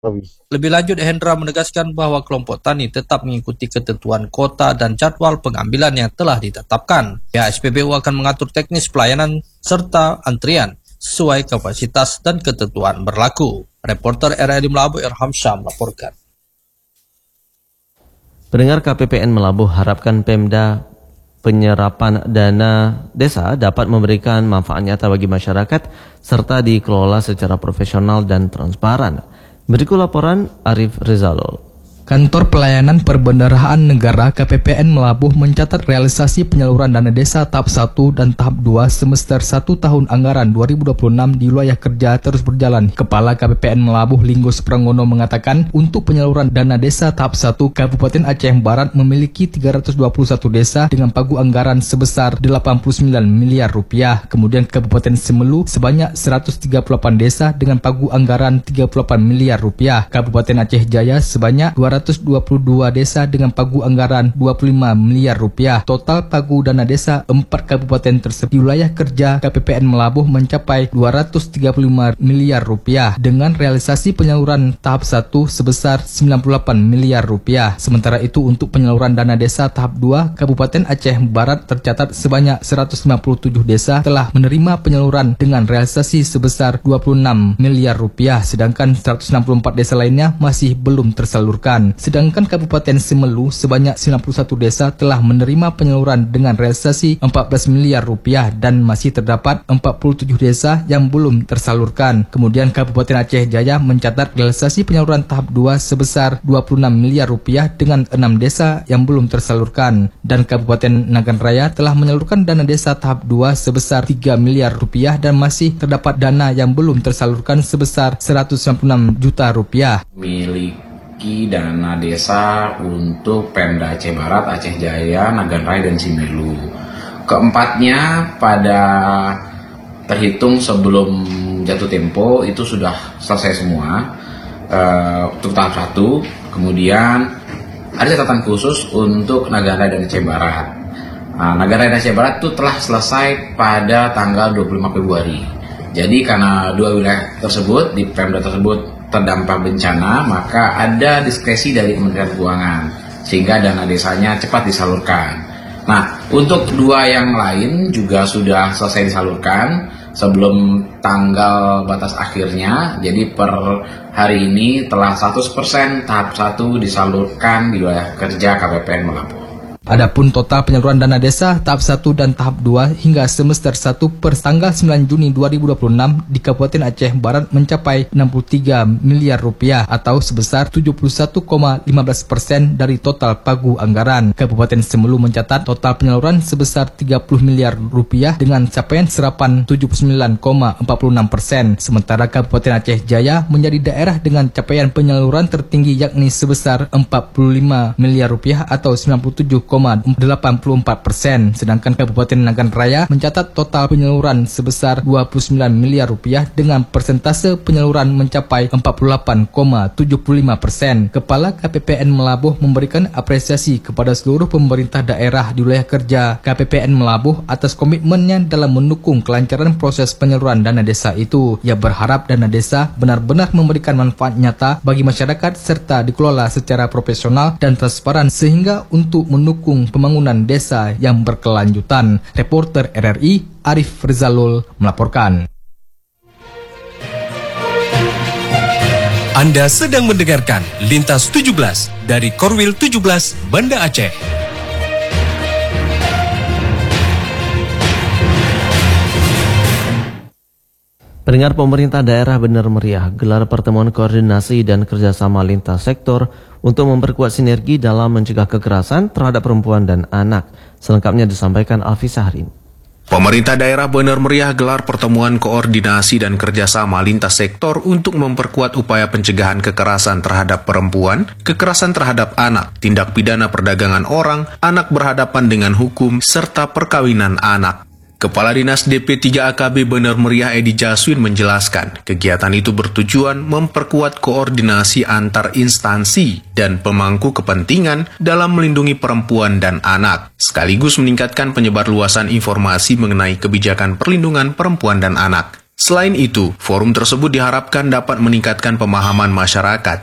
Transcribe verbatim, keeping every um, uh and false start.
Lebih lanjut, Hendra menegaskan bahwa kelompok tani tetap mengikuti ketentuan kota dan jadwal pengambilan yang telah ditetapkan. Pihak S P B U akan mengatur teknis pelayanan serta antrian sesuai kapasitas dan ketentuan berlaku. Reporter R R I Melabuh Irham Syam melaporkan. Pendengar, K P P N Melabuh harapkan Pemda penyerapan dana desa dapat memberikan manfaat nyata bagi masyarakat serta dikelola secara profesional dan transparan. Berikut laporan Arif Rizalul. Kantor Pelayanan Perbendaharaan Negara K P P N Melabuh mencatat realisasi penyaluran dana desa tahap satu dan tahap dua semester satu tahun anggaran dua ribu dua puluh enam di wilayah kerja terus berjalan. Kepala K P P N Melabuh Linggus Prangono mengatakan untuk penyaluran dana desa tahap satu Kabupaten Aceh Barat memiliki tiga ratus dua puluh satu desa dengan pagu anggaran sebesar delapan puluh sembilan miliar rupiah. Kemudian Kabupaten Semelu sebanyak seratus tiga puluh delapan desa dengan pagu anggaran tiga puluh delapan miliar rupiah. Kabupaten Aceh Jaya sebanyak dua ratus dua puluh dua desa dengan pagu anggaran dua puluh lima miliar rupiah. Total pagu dana desa empat kabupaten tersebut di wilayah kerja K P P N Melabuh mencapai dua ratus tiga puluh lima miliar rupiah dengan realisasi penyaluran tahap satu sebesar sembilan puluh delapan miliar rupiah. Sementara itu untuk penyaluran dana desa tahap dua Kabupaten Aceh Barat tercatat sebanyak seratus lima puluh tujuh desa telah menerima penyaluran dengan realisasi sebesar dua puluh enam miliar rupiah, sedangkan seratus enam puluh empat desa lainnya masih belum tersalurkan. Sedangkan Kabupaten Semelu sebanyak sembilan puluh satu desa telah menerima penyaluran dengan realisasi empat belas miliar rupiah dan masih terdapat empat puluh tujuh desa yang belum tersalurkan. Kemudian Kabupaten Aceh Jaya mencatat realisasi penyaluran tahap dua sebesar dua puluh enam miliar rupiah dengan enam desa yang belum tersalurkan. Dan Kabupaten Nagan Raya telah menyalurkan dana desa tahap dua sebesar tiga miliar rupiah dan masih terdapat dana yang belum tersalurkan sebesar seratus sembilan puluh enam juta rupiah. Milik dana desa untuk Pemda Aceh Barat, Aceh Jaya, Nagan Raya, dan Semelu. Keempatnya pada terhitung sebelum jatuh tempo itu sudah selesai semua uh, untuk tahap satu. Kemudian ada catatan khusus untuk Nagan Raya dan Aceh Barat. uh, Nagan Raya dan Aceh Barat itu telah selesai pada tanggal dua puluh lima Februari. Jadi karena dua wilayah tersebut di Pemda tersebut terdampak bencana, maka ada diskresi dari Kementerian Keuangan sehingga dana desanya cepat disalurkan. Nah, untuk dua yang lain juga sudah selesai disalurkan sebelum tanggal batas akhirnya. Jadi per hari ini telah seratus persen tahap satu disalurkan di wilayah kerja K P P N Melabuh. Adapun total penyaluran dana desa tahap satu dan tahap dua hingga semester satu per tanggal sembilan Juni dua ribu dua puluh enam di Kabupaten Aceh Barat mencapai enam puluh tiga miliar rupiah atau sebesar tujuh puluh satu koma lima belas persen dari total pagu anggaran. Kabupaten Semelu mencatat total penyaluran sebesar tiga puluh miliar rupiah dengan capaian serapan tujuh puluh sembilan koma empat puluh enam persen. Sementara Kabupaten Aceh Jaya menjadi daerah dengan capaian penyaluran tertinggi yakni sebesar empat puluh lima miliar rupiah atau sembilan puluh tujuh koma delapan puluh empat persen, sedangkan Kabupaten Nagan Raya mencatat total penyaluran sebesar dua puluh sembilan miliar rupiah dengan persentase penyaluran mencapai empat puluh delapan koma tujuh puluh lima persen. Kepala K P P N Melabuh memberikan apresiasi kepada seluruh pemerintah daerah di wilayah kerja K P P N Melabuh atas komitmennya dalam mendukung kelancaran proses penyaluran dana desa itu. Ia berharap dana desa benar-benar memberikan manfaat nyata bagi masyarakat serta dikelola secara profesional dan transparan sehingga untuk mendukung pembangunan desa yang berkelanjutan. Reporter R R I Arif Rizalul melaporkan. Anda sedang mendengarkan Lintas tujuh belas dari Korwil tujuh belas Banda Aceh. Pendengar, pemerintah daerah Bener Meriah gelar pertemuan koordinasi dan kerjasama lintas sektor untuk memperkuat sinergi dalam mencegah kekerasan terhadap perempuan dan anak. Selengkapnya disampaikan Alfi Sahrin. Pemerintah daerah Bener Meriah gelar pertemuan koordinasi dan kerjasama lintas sektor untuk memperkuat upaya pencegahan kekerasan terhadap perempuan, kekerasan terhadap anak, tindak pidana perdagangan orang, anak berhadapan dengan hukum, serta perkawinan anak. Kepala Dinas D P tiga A K B Bener Meriah Edi Jaswin menjelaskan, kegiatan itu bertujuan memperkuat koordinasi antar instansi dan pemangku kepentingan dalam melindungi perempuan dan anak, sekaligus meningkatkan penyebarluasan informasi mengenai kebijakan perlindungan perempuan dan anak. Selain itu, forum tersebut diharapkan dapat meningkatkan pemahaman masyarakat